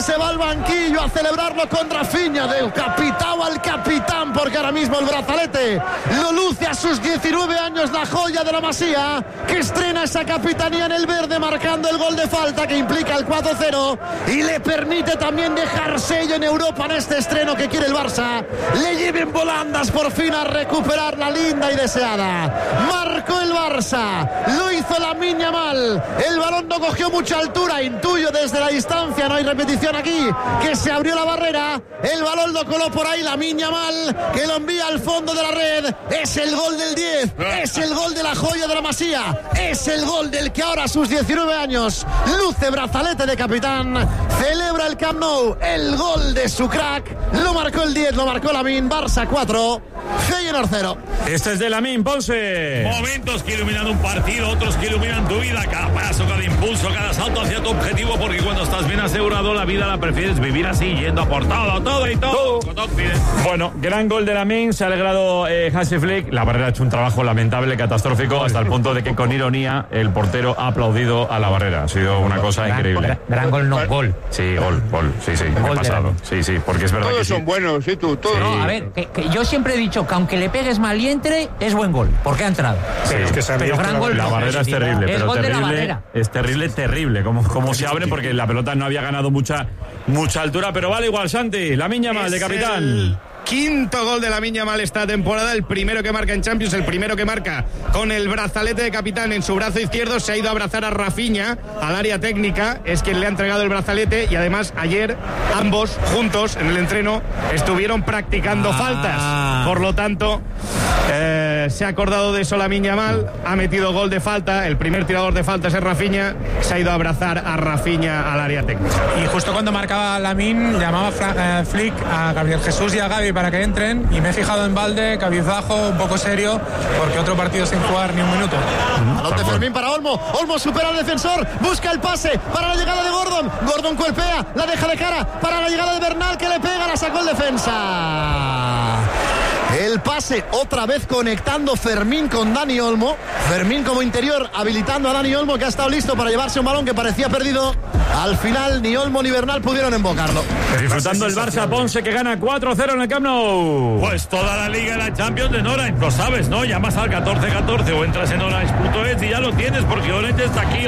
se va al banquillo a celebrarlo con Rafinha, del capitán al capitán, porque ahora mismo el brazalete lo luce a sus 19 años, la joya de la Masía, que estrena esa capitanía en el verde, marcando el gol de falta que implica el 4-0 y le permite también dejar sello en Europa en este estreno que quiere el Barça. Le lleven volandas por fin a recuperar la linda y deseada. Marcó el Barça, lo hizo Lamine Yamal, el balón no cogió mucha altura, intuyo desde la distancia, no hay repetición aquí, que se abrió la barrera, el balón lo coló por ahí Lamine Yamal, que lo envía al fondo de la red. Es el gol del 10, es el gol de la joya de la Masía, es el gol del que ahora a sus 19 años luce brazalete de capitán, celebra el Camp Nou, el gol de su crack, lo marcó el 10, lo marcó Lamine. Barça 4, Feyenoord 0. Este es de Lamine, Ponce. Momentos que iluminan un partido, otros que iluminan tu vida, cada paso, cada impulso, cada salto hacia tu objetivo, porque cuando estás bien asegurado la vida la prefieres vivir así, yendo por todo y todo. Bueno, gran gol de Lamine, se ha alegrado Hansi Flick. La barrera ha hecho un trabajo lamentable, catastrófico, hasta el punto de que con ironía el portero ha aplaudido a la barrera. Ha sido una cosa increíble. Gran gol, no gol. Sí, gol, sí, me he pasado. Sí, porque es verdad todos que son buenos, ¿sí? Todos. No, a ver, que yo siempre he dicho que aunque le pegues mal y entre, es buen gol, porque ha entrado. Sí, pero gran gol. La barrera es terrible, es gol de la barrera. Es terrible, como se abre, porque la pelota no había ganado mucha altura, pero vale igual, Santi. Lamine Yamal de capitán. El quinto gol de Lamine Yamal esta temporada, el primero que marca en Champions, el primero que marca con el brazalete de capitán en su brazo izquierdo. Se ha ido a abrazar a Rafinha al área técnica, es quien le ha entregado el brazalete, y además ayer ambos juntos en el entreno estuvieron practicando faltas, por lo tanto se ha acordado de eso Lamine Yamal, ha metido gol de falta, el primer tirador de faltas es Rafinha, se ha ido a abrazar a Rafinha al área técnica. Y justo cuando marcaba Lamine, llamaba Flick a Gabriel Jesús y a Gavi para que entren, y me he fijado en Valde, cabizbajo, un poco serio, porque otro partido sin jugar ni un minuto. Balón de Fermín para Olmo supera al defensor, busca el pase para la llegada de Gordon cuerpea, la deja de cara para la llegada de Bernal, que le pega, la sacó el defensa. El pase otra vez conectando Fermín con Dani Olmo. Fermín como interior habilitando a Dani Olmo, que ha estado listo para llevarse un balón que parecía perdido. Al final ni Olmo ni Bernal pudieron embocarlo. Disfrutando el Barça, Ponce, que gana 4-0 en el Camp Nou. Pues toda la liga y la Champions en Orange, lo sabes, ¿no? Llamas al 1414 o entras en orange.es y ya lo tienes, porque Orange está aquí.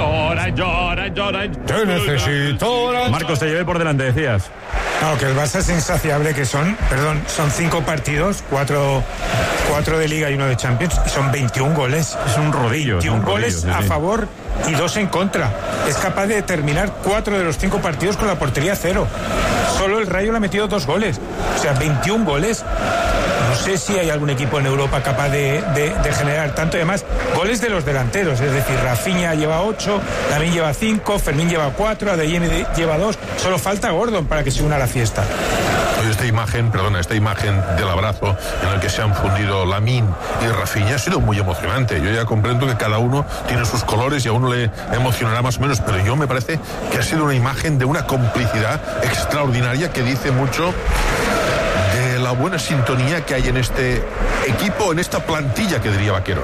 Orange. Yo necesito Orange. Marcos, te llevé por delante, decías. No, que el Barça es insaciable, que son 5 partidos, 4 de Liga y 1 de Champions, y son 21 goles. Es un rodillo. 21 goles a favor y 2 en contra. Es capaz de terminar 4 de los 5 partidos con la portería 0. Solo el Rayo le ha metido 2 goles. O sea, 21 goles. No sé si hay algún equipo en Europa capaz de generar tanto. Y además, goles de los delanteros. Es decir, Rafinha lleva 8, Lamine lleva 5, Fermín lleva 4, Adeyemi lleva 2. Solo falta Gordon para que se una a la fiesta. Esta imagen del abrazo en el que se han fundido Lamine y Rafinha ha sido muy emocionante. Yo ya comprendo que cada uno tiene sus colores y a uno le emocionará más o menos, pero yo me parece que ha sido una imagen de una complicidad extraordinaria que dice mucho de la buena sintonía que hay en este equipo, en esta plantilla, que diría Vaquero,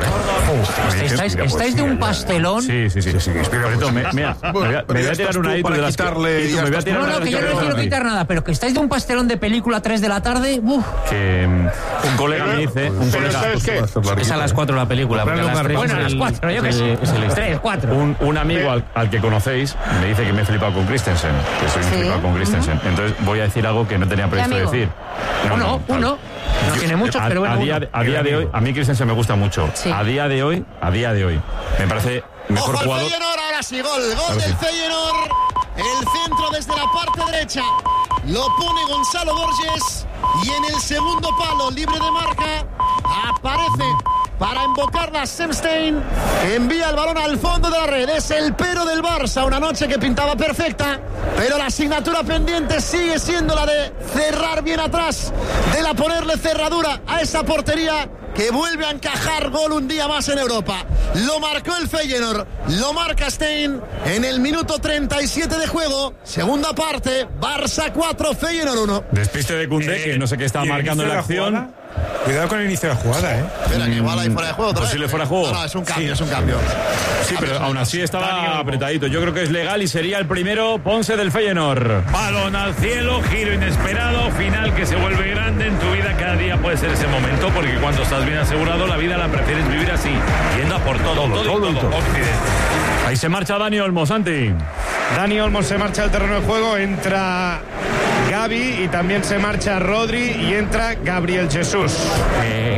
¿Estáis de un pastelón? Sí. Mira, me voy a tirar una ahí para quitarle. No, que yo no les quiero quitar nada, pero que estáis de un pastelón de película a 3 de la tarde. Que un colega me dice. ¿Sabes qué? Es a las 4 la película. Bueno, a las 4, yo que sé. 3, 4. Un amigo al que conocéis me dice que me he flipado con Christensen. Que soy flipado con Christensen. Entonces voy a decir algo que no tenía previsto decir. Uno. No tiene muchos, pero bueno. A día de hoy, a mí Christensen me gusta mucho. Sí. A día de hoy, me parece mejor Ojo, jugador. el Feyenoord, ahora sí, gol del Feyenoord. El centro desde la parte derecha lo pone Gonzalo Borges, y en el segundo palo, libre de marca, aparece para invocarla Semstein, que envía el balón al fondo de la red. Es el pero del Barça, una noche que pintaba perfecta, pero la asignatura pendiente sigue siendo la de cerrar bien atrás, de la ponerle cerradura a esa portería, que vuelve a encajar gol un día más en Europa. Lo marcó el Feyenoord, lo marca Stein en el minuto 37 de juego. Segunda parte, Barça 4, Feyenoord 1. Despiste de Koundé, que no sé qué estaba marcando en la acción. Cuidado con el inicio de la jugada, Espera, que igual hay fuera de juego. Posible fuera de juego. No, es un cambio, es un cambio. Sí, pero aún así estaba apretadito. Yo creo que es legal y sería el primero Ponce del Feyenoord. Balón al cielo, giro inesperado, final que se vuelve grande en tu vida. Cada día puede ser ese momento, porque cuando estás bien asegurado, la vida la prefieres vivir así, yendo a por todo. Ahí se marcha Dani Olmo, Santi. Dani Olmo se marcha al terreno de juego, entra Gavi y también se marcha Rodri y entra Gabriel Jesús.